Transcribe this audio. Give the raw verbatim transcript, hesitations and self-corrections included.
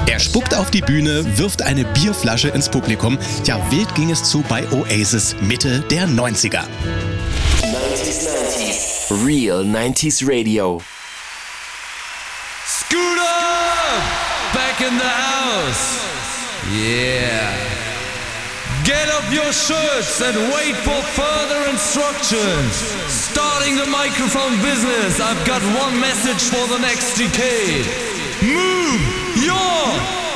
Er spuckt auf die Bühne, wirft eine Bierflasche ins Publikum. Ja, wild ging es zu bei Oasis Mitte der neunziger. nineties, nineties. Real nineties Radio. Scooter! Back in the house! Yeah! Get up your shirts and wait for further instructions. Starting the microphone business, I've got one message for the next decade. Move your